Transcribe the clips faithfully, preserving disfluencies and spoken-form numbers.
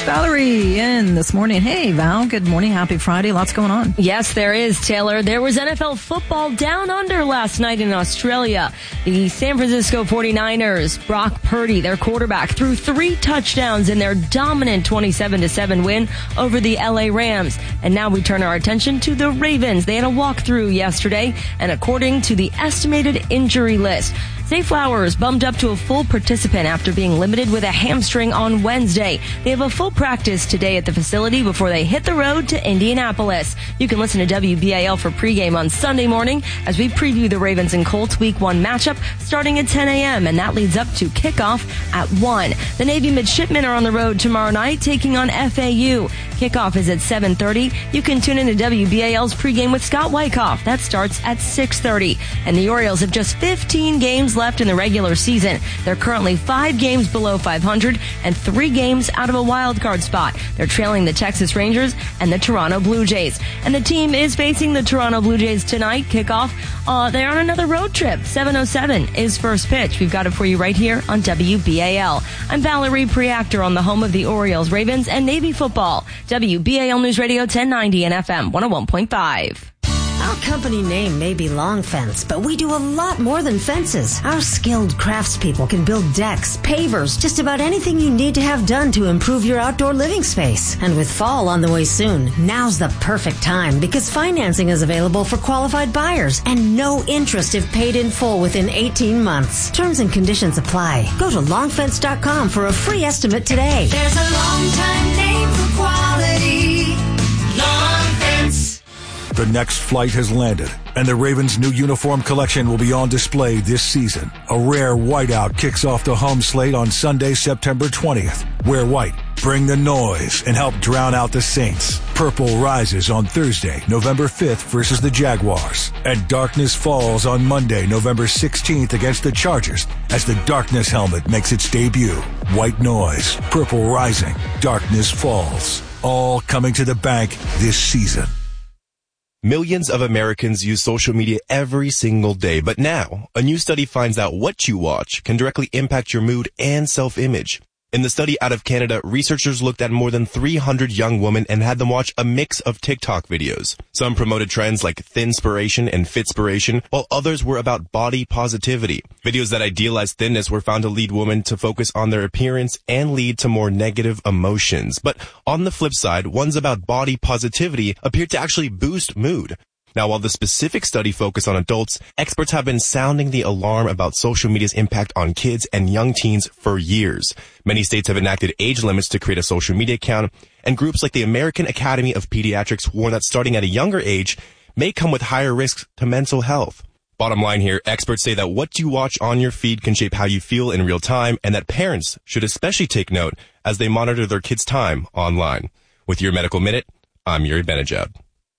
Valerie in this morning. Hey, Val. Good morning. Happy Friday. Lots going on. Yes, there is, Taylor. There was N F L football down under last night in Australia. The San Francisco forty-niners, Brock Purdy, their quarterback, threw three touchdowns in their dominant twenty-seven to seven win over the L A Rams. And now we turn our attention to the Ravens. They had a walkthrough yesterday, and according to the estimated injury list, Zay Flowers bumped up to a full participant after being limited with a hamstring on Wednesday. They have a full practice today at the facility before they hit the road to Indianapolis. You can listen to W B A L for pregame on Sunday morning as we preview the Ravens and Colts Week one matchup starting at ten a.m. and that leads up to kickoff at one. The Navy midshipmen are on the road tomorrow night taking on F A U. Kickoff is at seven thirty. You can tune in to W B A L's pregame with Scott Wyckoff. That starts at six thirty. And the Orioles have just fifteen games left in the regular season. They're currently five games below five hundred and three games out of a wild card spot. They're trailing the Texas Rangers and the Toronto Blue Jays. And the team is facing the Toronto Blue Jays tonight. Kickoff. Uh, they're on another road trip. seven oh seven is first pitch. We've got it for you right here on W B A L. I'm Valerie Preactor on the home of the Orioles, Ravens, and Navy football. W B A L News Radio ten ninety and F M one oh one point five. Our company name may be Long Fence, but we do a lot more than fences. Our skilled craftspeople can build decks, pavers, just about anything you need to have done to improve your outdoor living space. And with fall on the way soon, now's the perfect time because financing is available for qualified buyers and no interest if paid in full within eighteen months. Terms and conditions apply. Go to long fence dot com for a free estimate today. There's a long time name for quality. Long Fence. The next flight has landed, and the Ravens' new uniform collection will be on display this season. A rare whiteout kicks off the home slate on Sunday, September twentieth. Wear white, bring the noise, and help drown out the Saints. Purple rises on Thursday, November fifth versus the Jaguars. And darkness falls on Monday, November sixteenth against the Chargers as the darkness helmet makes its debut. White noise, purple rising, darkness falls. All coming to the bank this season. Millions of Americans use social media every single day, but now a new study finds out what you watch can directly impact your mood and self-image. In the study out of Canada, researchers looked at more than three hundred young women and had them watch a mix of TikTok videos. Some promoted trends like thinspiration and fitspiration, while others were about body positivity. Videos that idealized thinness were found to lead women to focus on their appearance and lead to more negative emotions. But on the flip side, ones about body positivity appeared to actually boost mood. Now, while the specific study focused on adults, experts have been sounding the alarm about social media's impact on kids and young teens for years. Many states have enacted age limits to create a social media account, and groups like the American Academy of Pediatrics warn that starting at a younger age may come with higher risks to mental health. Bottom line here, experts say that what you watch on your feed can shape how you feel in real time, and that parents should especially take note as they monitor their kids' time online. With your Medical Minute, I'm Yuri Benajab.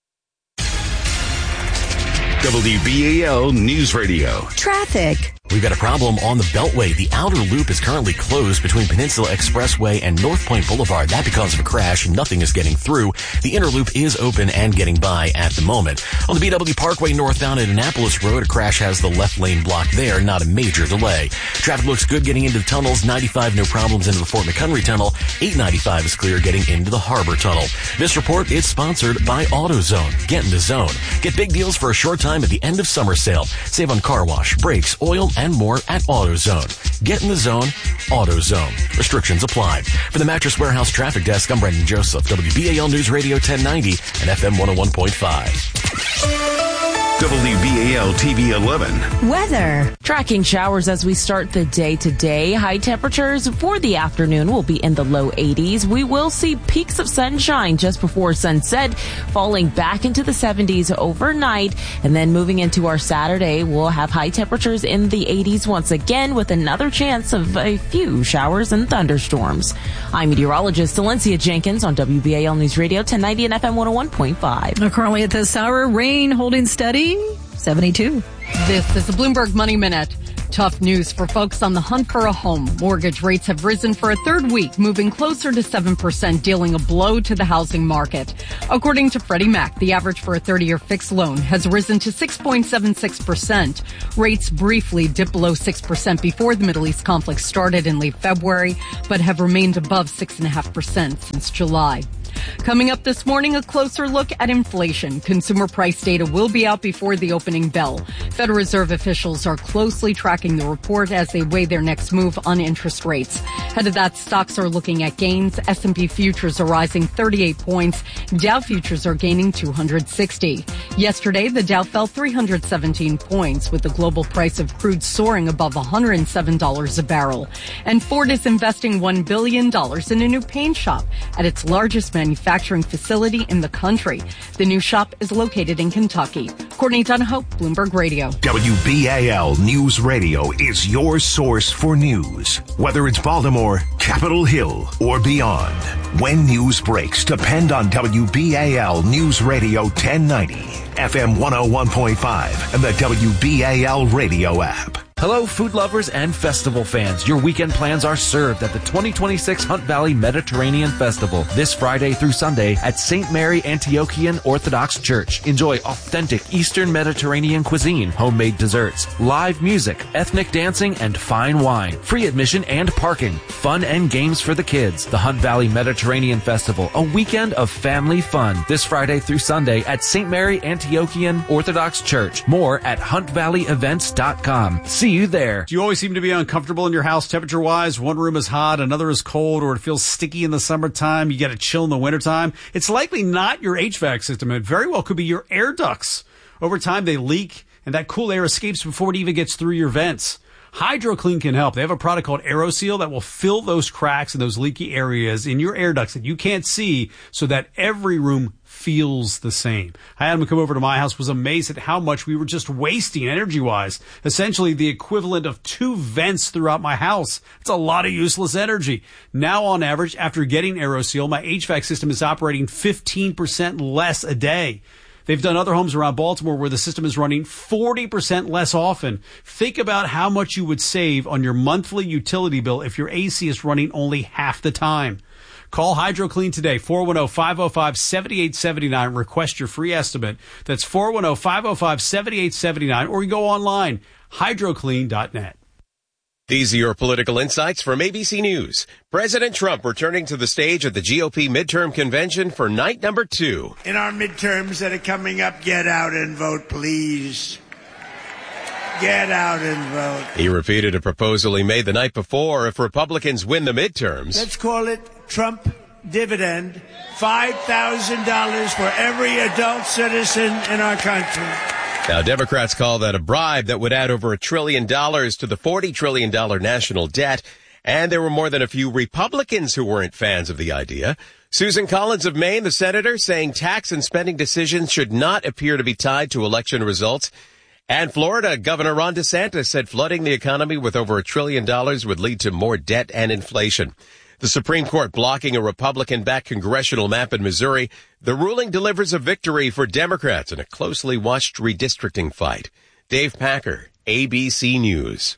W B A L News Radio. Traffic. We've got a problem on the Beltway. The outer loop is currently closed between Peninsula Expressway and North Point Boulevard. That because of a crash. Nothing is getting through. The inner loop is open and getting by at the moment. On the B W Parkway northbound at Annapolis Road, a crash has the left lane blocked there. Not a major delay. Traffic looks good getting into the tunnels. ninety-five, no problems into the Fort McHenry Tunnel. eight ninety-five is clear getting into the Harbor Tunnel. This report is sponsored by AutoZone. Get in the zone. Get big deals for a short time at the end of summer sale. Save on car wash, brakes, oil, and more at AutoZone. Get in the zone, AutoZone. Restrictions apply. For the Mattress Warehouse Traffic Desk, I'm Brendan Joseph, W B A L News Radio ten ninety and F M one oh one point five. W B A L T V eleven. Weather. Tracking showers as we start the day today. High temperatures for the afternoon will be in the low eighties. We will see peaks of sunshine just before sunset, falling back into the seventies overnight. And then moving into our Saturday, we'll have high temperatures in the eighties once again with another chance of a few showers and thunderstorms. I'm meteorologist Valencia Jenkins on W B A L News Radio ten ninety and F M one oh one point five. Currently at this hour, rain holding steady, seventy-two. This is the Bloomberg Money Minute. Tough news for folks on the hunt for a home. Mortgage rates have risen for a third week, moving closer to seven percent, dealing a blow to the housing market. According to Freddie Mac, the average for a thirty-year fixed loan has risen to six point seven six percent. Rates briefly dipped below six percent before the Middle East conflict started in late February, but have remained above six point five percent since July. Coming up this morning, a closer look at inflation. Consumer price data will be out before the opening bell. Federal Reserve officials are closely tracking the report as they weigh their next move on interest rates. Ahead of that, stocks are looking at gains. S and P futures are rising thirty-eight points. Dow futures are gaining two hundred sixty. Yesterday, the Dow fell three hundred seventeen points, with the global price of crude soaring above one hundred seven dollars a barrel. And Ford is investing one billion dollars in a new paint shop at its largest manufacturing facility in the country. The new shop is located in Kentucky. Courtney Dunhope, Bloomberg Radio. W B A L News Radio is your source for news. Whether it's Baltimore, Capitol Hill, or beyond. When news breaks, depend on W B A L News Radio ten ninety, F M one oh one point five, and the W B A L radio app. Hello, food lovers and festival fans. Your weekend plans are served at the twenty twenty-six Hunt Valley Mediterranean Festival this Friday through Sunday at Saint Mary Antiochian Orthodox Church. Enjoy authentic Eastern Mediterranean cuisine, homemade desserts, live music, ethnic dancing, and fine wine. Free admission and parking. Fun and games for the kids. The Hunt Valley Mediterranean Festival, a weekend of family fun this Friday through Sunday at Saint Mary Antiochian Orthodox Church. More at hunt valley events dot com. See you there. Do you always seem to be uncomfortable in your house temperature-wise? One room is hot, another is cold, or it feels sticky in the summertime. You get a chill in the wintertime. It's likely not your H V A C system. It very well could be your air ducts. Over time, they leak, and that cool air escapes before it even gets through your vents. HydroClean can help. They have a product called AeroSeal that will fill those cracks and those leaky areas in your air ducts that you can't see so that every room feels the same. I had him come over to my house, was amazed at how much we were just wasting energy-wise. Essentially the equivalent of two vents throughout my house. It's a lot of useless energy. Now, on average, after getting AeroSeal, my H V A C system is operating fifteen percent less a day. They've done other homes around Baltimore where the system is running forty percent less often. Think about how much you would save on your monthly utility bill if your A C is running only half the time. Call HydroClean today, four one zero, five zero five, seven eight seven nine. Request your free estimate. That's four one zero, five zero five, seven eight seven nine. Or you go online, hydro clean dot net. These are your political insights from A B C News. President Trump returning to the stage at the G O P midterm convention for night number two. In our midterms that are coming up, get out and vote, please. Get out and vote. He repeated a proposal he made the night before if Republicans win the midterms. Let's call it Trump dividend. five thousand dollars for every adult citizen in our country. Now, Democrats call that a bribe that would add over a trillion dollars to the forty trillion dollars national debt. And there were more than a few Republicans who weren't fans of the idea. Susan Collins of Maine, the senator, saying tax and spending decisions should not appear to be tied to election results. And Florida Governor Ron DeSantis said flooding the economy with over a trillion dollars would lead to more debt and inflation. The Supreme Court blocking a Republican-backed congressional map in Missouri. The ruling delivers a victory for Democrats in a closely watched redistricting fight. Dave Packer, A B C News.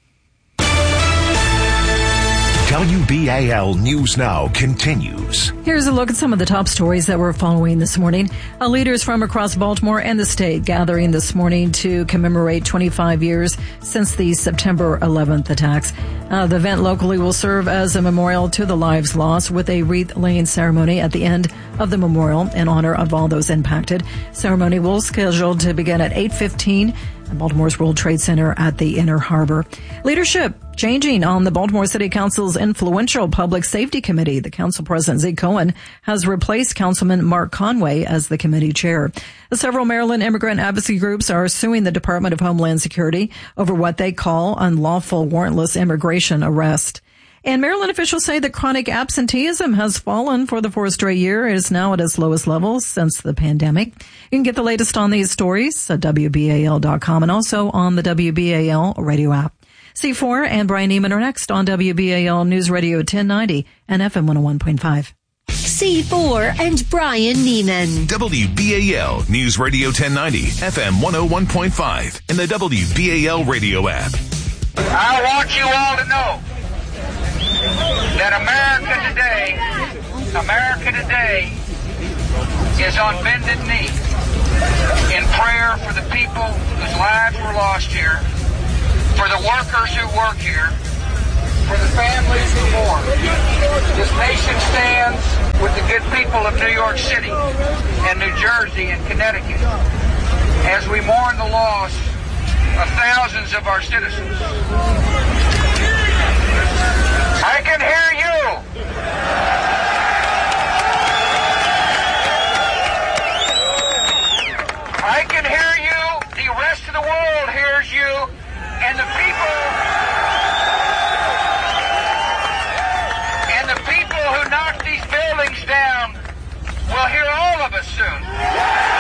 W B A L News Now continues. Here's a look at some of the top stories that we're following this morning. Uh, leaders from across Baltimore and the state gathering this morning to commemorate twenty-five years since the September eleventh attacks. Uh, the event locally will serve as a memorial to the lives lost with a wreath-laying ceremony at the end of the memorial in honor of all those impacted. Ceremony will scheduled to begin at eight fifteen at Baltimore's World Trade Center at the Inner Harbor. Leadership changing on the Baltimore City Council's influential Public Safety Committee. The council president, Zeke Cohen, has replaced Councilman Mark Conway as the committee chair. Several Maryland immigrant advocacy groups are suing the Department of Homeland Security over what they call unlawful warrantless immigration arrest. And Maryland officials say that chronic absenteeism has fallen for the fourth straight year. It is now at its lowest level since the pandemic. You can get the latest on these stories at W B A L dot com and also on the W B A L radio app. C four and Brian Neiman are next on W B A L News Radio ten ninety and F M one oh one point five. C four and Brian Neiman. W B A L News Radio ten ninety, F M one oh one point five, and the W B A L radio app. I want you all to know that America today, America today is on bended knee in prayer for the people whose lives were lost here, for the workers who work here, for the families who mourn. This nation stands with the good people of New York City and New Jersey and Connecticut as we mourn the loss of thousands of our citizens. I can hear you. I can hear you. The rest of the world hears you. And the people